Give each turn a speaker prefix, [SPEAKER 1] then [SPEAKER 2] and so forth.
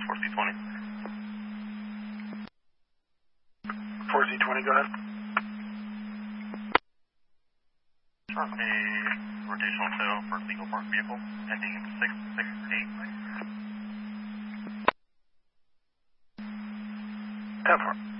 [SPEAKER 1] 4C20.
[SPEAKER 2] 4C20, go ahead.
[SPEAKER 1] Sure. A rotational tow for legal park vehicle, ending in 668.
[SPEAKER 2] 10-4.